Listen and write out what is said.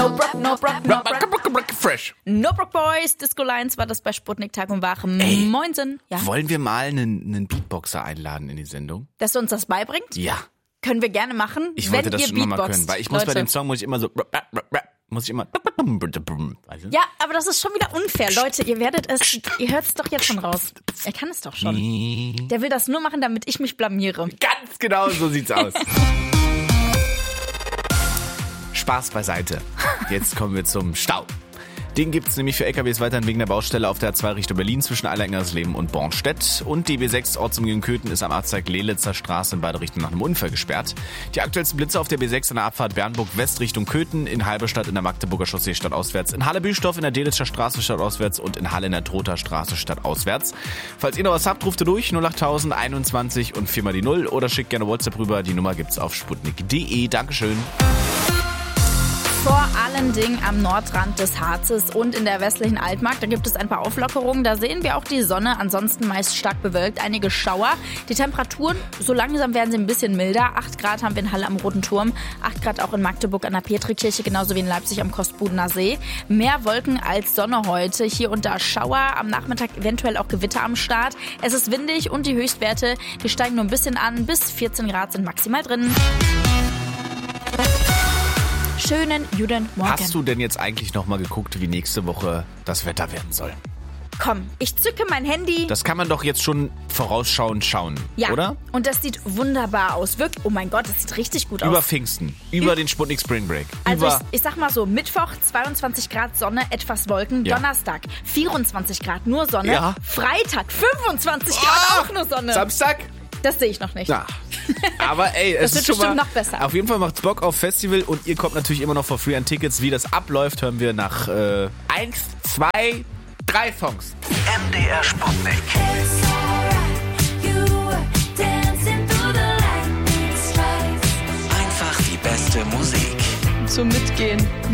Fresh. No Broke Boys, Disco Lines war das bei Sputnik Tag und Wach. Moinsen. Ja. Wollen wir mal einen Beatboxer einladen in die Sendung? Dass du uns das beibringt? Ja. Können wir gerne machen. Ich wollte das schon immer mal können, weil ich muss Leute. bei dem Song muss ich immer so weißt du? Ja, aber das ist schon wieder unfair. Leute, ihr hört es doch jetzt schon raus. Er kann es doch schon. Der will das nur machen, damit ich mich blamiere. Ganz genau so sieht's aus. Spaß beiseite. Jetzt kommen wir zum Stau. Den gibt's nämlich für LKWs weiterhin wegen der Baustelle auf der A2 Richtung Berlin zwischen Eilengersleben und Bornstedt. Und die B6 Ortsumgehung Köthen ist am Abzweig Lelitzer Straße in beide Richtungen nach einem Unfall gesperrt. Die aktuellsten Blitze auf der B6 in der Abfahrt Bernburg West Richtung Köthen, in Halberstadt in der Magdeburger Chaussee stadtauswärts, in Halle-Büstorf in der Delitzer Straße stadtauswärts und in Halle in der Trotha Straße stadtauswärts. Falls ihr noch was habt, ruft ihr durch 08000 21 und 4 mal die 0 oder schickt gerne WhatsApp rüber. Die Nummer gibt's auf sputnik.de. Dankeschön. Vor allen Dingen am Nordrand des Harzes und in der westlichen Altmark. Da gibt es ein paar Auflockerungen. Da sehen wir auch die Sonne. Ansonsten meist stark bewölkt. Einige Schauer. Die Temperaturen, so langsam werden sie ein bisschen milder. 8 Grad haben wir in Halle am Roten Turm. 8 Grad auch in Magdeburg an der Petrikirche. Genauso wie in Leipzig am Kostbudener See. Mehr Wolken als Sonne heute. Hier und da Schauer. Am Nachmittag eventuell auch Gewitter am Start. Es ist windig und die Höchstwerte, die steigen nur ein bisschen an. Bis 14 Grad sind maximal drin. Schönen guten Morgen. Hast du denn jetzt eigentlich noch mal geguckt, wie nächste Woche das Wetter werden soll? Komm, ich zücke mein Handy. Das kann man doch jetzt schon vorausschauend schauen, ja, oder? Und das sieht wunderbar aus. Wirklich, oh mein Gott, das sieht richtig gut aus. Über Pfingsten, über den Sputnik Spring Break. Also ich sag mal so, Mittwoch 22 Grad Sonne, etwas Wolken. Ja. Donnerstag 24 Grad, nur Sonne. Ja. Freitag 25 Grad, auch nur Sonne. Samstag? Das sehe ich noch nicht. Ja. Aber ey, es ist schon mal noch besser. Auf jeden Fall macht's Bock auf Festival und ihr kommt natürlich immer noch for free an Tickets. Wie das abläuft, hören wir nach 1, 2, 3 Songs. MDR Sputnik. Einfach die beste Musik. Zum Mitgehen.